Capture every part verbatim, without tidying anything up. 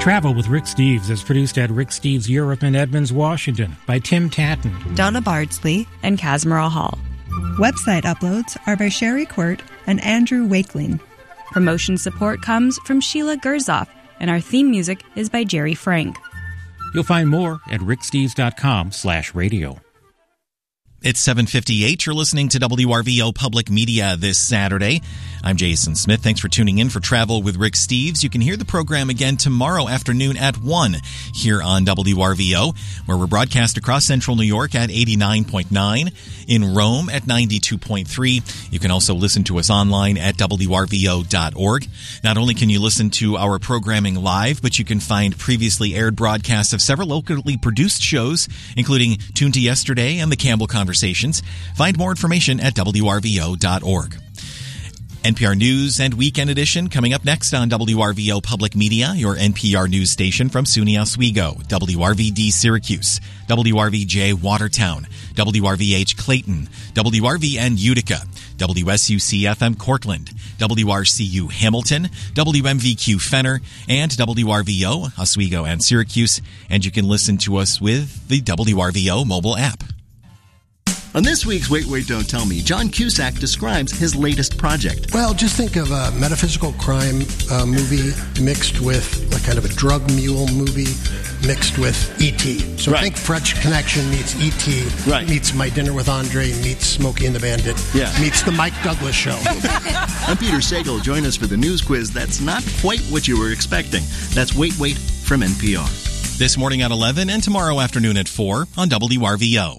Travel with Rick Steves is produced at Rick Steves Europe in Edmonds, Washington by Tim Tatton, Donna Bardsley, and Casmara Hall. Website uploads are by Sherry Quirt and Andrew Wakeling. Promotion support comes from Sheila Gerzoff, and our theme music is by Jerry Frank. You'll find more at ricksteves.com slash radio. It's seven fifty-eight. You're listening to W R V O Public Media this Saturday. I'm Jason Smith. Thanks for tuning in for Travel with Rick Steves. You can hear the program again tomorrow afternoon at one here on W R V O, where we're broadcast across central New York at eighty-nine point nine, in Rome at ninety-two point three. You can also listen to us online at W R V O dot org. Not only can you listen to our programming live, but you can find previously aired broadcasts of several locally produced shows, including Tune to Yesterday and the Campbell Conversations. Find more information at W R V O dot org. N P R News and Weekend Edition coming up next on W R V O Public Media, your N P R news station from SUNY Oswego, W R V D Syracuse, W R V J Watertown, W R V H Clayton, W R V N Utica, W S U C F M Cortland, W R C U Hamilton, W M V Q Fenner, and W R V O Oswego and Syracuse. And you can listen to us with the W R V O mobile app. On this week's Wait, Wait, Don't Tell Me, John Cusack describes his latest project. Well, just think of a metaphysical crime uh, movie mixed with a kind of a drug mule movie mixed with E T So right. think French Connection meets E T Right. meets My Dinner with Andre, meets Smokey and the Bandit, Yeah. meets The Mike Douglas Show. I'm Peter Sagal. Join us for the news quiz that's not quite what you were expecting. That's Wait, Wait from N P R. This morning at eleven and tomorrow afternoon at four on W R V O.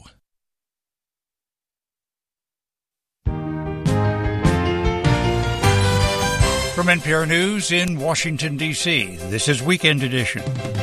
From N P R News in Washington, D C, this is Weekend Edition.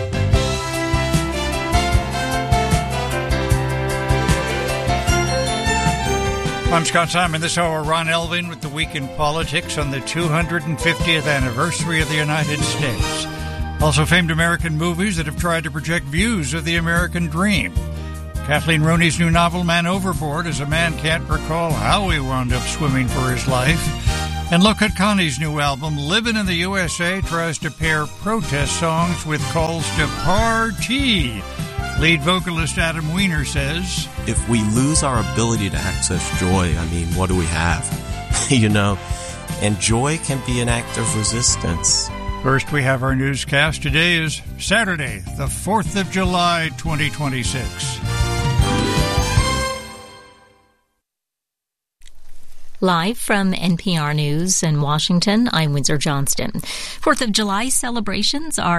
I'm Scott Simon. This hour, Ron Elving with the Week in Politics on the two hundred fiftieth anniversary of the United States. Also famed American movies that have tried to project views of the American dream. Kathleen Rooney's new novel, Man Overboard, as a man can't recall how he wound up swimming for his life. And look at Connie's new album, Livin' in the U S A, tries to pair protest songs with calls to party. Lead vocalist Adam Weiner says, if we lose our ability to access joy, I mean, what do we have? You know, and joy can be an act of resistance. First, we have our newscast. Today is Saturday, the fourth of July, twenty twenty-six. Live from N P R News in Washington, I'm Windsor Johnston. fourth of July celebrations are